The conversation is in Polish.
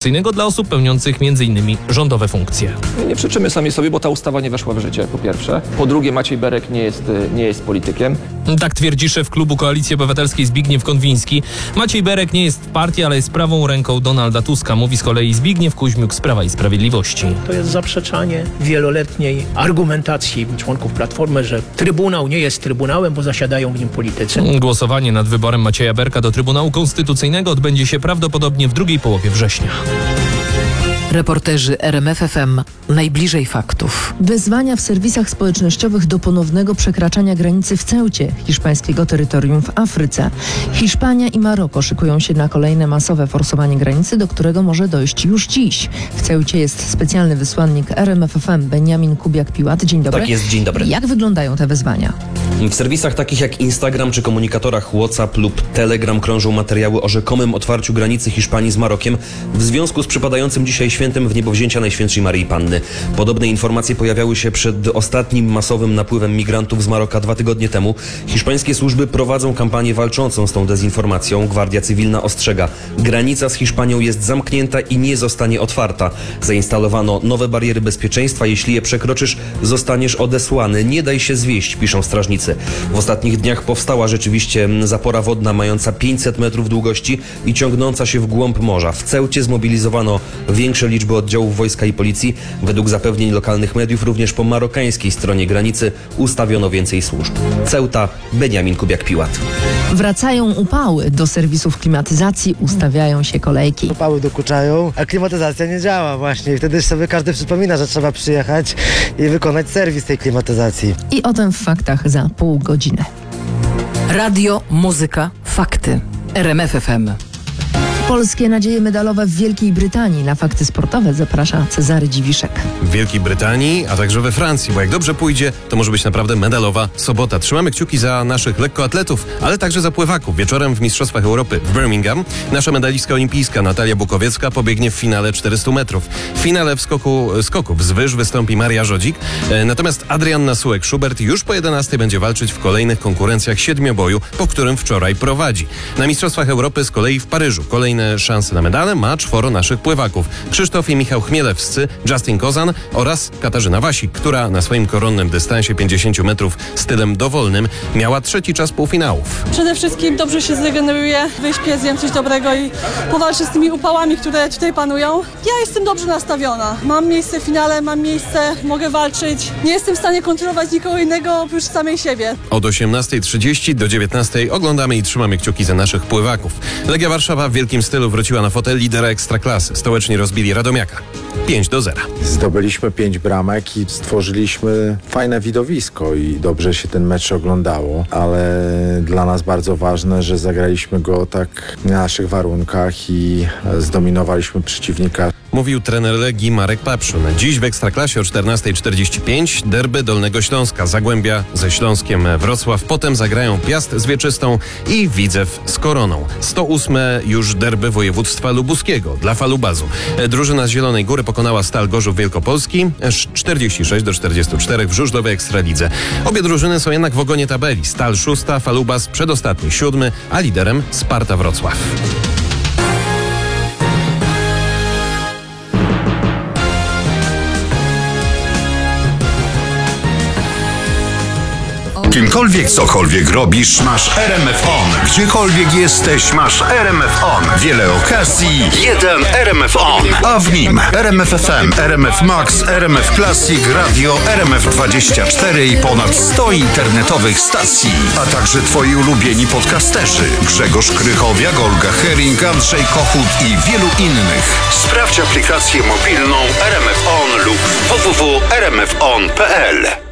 konstytucyjnego dla osób pełniących m.in. rządowe funkcje. Nie przeczymy sami sobie, bo ta ustawa nie weszła w życie, po pierwsze. Po drugie, Maciej Berek nie jest politykiem. Tak twierdzi szef klubu Koalicji Obywatelskiej Zbigniew Konwiński. Maciej Berek nie jest w partii, ale jest prawą ręką Donalda Tuska, mówi z kolei Zbigniew Kuźmiuk z Prawa i Sprawiedliwości. To jest zaprzeczanie wieloletniej argumentacji członków Platformy, że Trybunał nie jest Trybunałem, bo zasiadają w nim politycy. Głosowanie nad wyborem Macieja Berka do Trybunału Konstytucyjnego odbędzie się prawdopodobnie w drugiej połowie września. Reporterzy RMF FM najbliżej faktów. Wezwania w serwisach społecznościowych do ponownego przekraczania granicy w Ceucie, hiszpańskiego terytorium w Afryce. Hiszpania i Maroko szykują się na kolejne masowe forsowanie granicy, do którego może dojść już dziś. W Ceucie jest specjalny wysłannik RMF FM Beniamin Kubiak-Piłat. Dzień dobry. Tak jest, dzień dobry. Jak wyglądają te wezwania? W serwisach takich jak Instagram czy komunikatorach WhatsApp lub Telegram krążą materiały o rzekomym otwarciu granicy Hiszpanii z Marokiem w związku z przypadającym dzisiaj świętem Wniebowzięcia Najświętszej Maryi Panny. Podobne informacje pojawiały się przed ostatnim masowym napływem migrantów z Maroka 2 tygodnie temu. Hiszpańskie służby prowadzą kampanię walczącą z tą dezinformacją. Gwardia Cywilna ostrzega: granica z Hiszpanią jest zamknięta i nie zostanie otwarta. Zainstalowano nowe bariery bezpieczeństwa. Jeśli je przekroczysz, zostaniesz odesłany. Nie daj się zwieść, piszą strażnicy. W ostatnich dniach powstała rzeczywiście zapora wodna mająca 500 metrów długości i ciągnąca się w głąb morza. W Ceucie zmobilizowano większe liczby oddziałów wojska i policji. Według zapewnień lokalnych mediów również po marokańskiej stronie granicy ustawiono więcej służb. Ceuta, Beniamin Kubiak-Piłat. Wracają upały. Do serwisów klimatyzacji ustawiają się kolejki. Upały dokuczają, a klimatyzacja nie działa właśnie. I wtedy sobie każdy przypomina, że trzeba przyjechać i wykonać serwis tej klimatyzacji. I o tym w faktach za pół godziny. Radio, muzyka, fakty. RMF FM. Polskie nadzieje medalowe w Wielkiej Brytanii. Na fakty sportowe zaprasza Cezary Dziwiszek. W Wielkiej Brytanii, a także we Francji, bo jak dobrze pójdzie, to może być naprawdę medalowa sobota. Trzymamy kciuki za naszych lekkoatletów, ale także za pływaków. Wieczorem w Mistrzostwach Europy w Birmingham nasza medalistka olimpijska Natalia Bukowiecka pobiegnie w finale 400 metrów. W finale w skoków z wyż wystąpi Maria Żodzik, natomiast Adrianna Sułek-Schubert już po 11 będzie walczyć w kolejnych konkurencjach siedmioboju, po którym wczoraj prowadzi. Na Mistrzostwach Europy z kolei w Paryżu kolejne szanse na medale ma 4 naszych pływaków. Krzysztof i Michał Chmielewscy, Justin Kozan oraz Katarzyna Wasik, która na swoim koronnym dystansie 50 metrów stylem dowolnym miała 3. czas półfinałów. Przede wszystkim dobrze się zregeneruję, wyśpię, zjem coś dobrego i powalczę z tymi upałami, które tutaj panują. Ja jestem dobrze nastawiona. Mam miejsce w finale, mogę walczyć. Nie jestem w stanie kontrolować nikogo innego oprócz samej siebie. Od 18:30 do 19:00 oglądamy i trzymamy kciuki za naszych pływaków. Legia Warszawa w wielkim stylu wróciła na fotel lidera Ekstraklasy. Stołeczni rozbili Radomiaka 5-0. Zdobyliśmy 5 bramek i stworzyliśmy fajne widowisko i dobrze się ten mecz oglądało, ale dla nas bardzo ważne, że zagraliśmy go tak na naszych warunkach i zdominowaliśmy przeciwnika. Mówił trener Legii Marek Papszun. Dziś w Ekstraklasie o 14:45 derby Dolnego Śląska. Zagłębia ze Śląskiem Wrocław. Potem zagrają Piast z Wieczystą i Widzew z Koroną. 108. już derby województwa lubuskiego dla Falubazu. Drużyna z Zielonej Góry pokonała Stal Gorzów Wielkopolski 46-44 w żużlowej Ekstralidze. Obie drużyny są jednak w ogonie tabeli. Stal 6, Falubaz przedostatni 7, a liderem Sparta Wrocław. Kimkolwiek, cokolwiek robisz, masz RMF On. Gdziekolwiek jesteś, masz RMF On. Wiele okazji, jeden RMF On. A w nim RMF FM, RMF Max, RMF Classic, Radio, RMF24 i ponad 100 internetowych stacji. A także twoi ulubieni podcasterzy. Grzegorz Krychowiak, Olga Hering, Andrzej Kochut i wielu innych. Sprawdź aplikację mobilną RMF On lub www.rmfon.pl.